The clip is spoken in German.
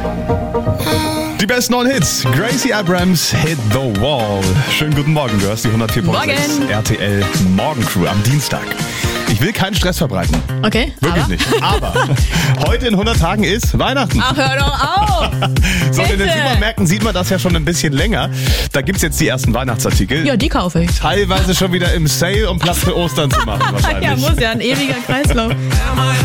Die besten neuen Hits. Gracie Abrams, Hit the Wall. Schönen guten Morgen, du hörst die 104.6 RTL Morgencrew am Dienstag. Ich will keinen Stress verbreiten. Okay. Wirklich nicht. Aber heute in 100 Tagen ist Weihnachten. Ach, hör doch auf! So, in den Bitte. Supermärkten sieht man das ja schon ein bisschen länger. Da gibt's jetzt die ersten Weihnachtsartikel. Ja, die kaufe ich. Teilweise schon wieder im Sale, um Platz für Ostern zu machen wahrscheinlich. Ja, muss ja, ein ewiger Kreislauf.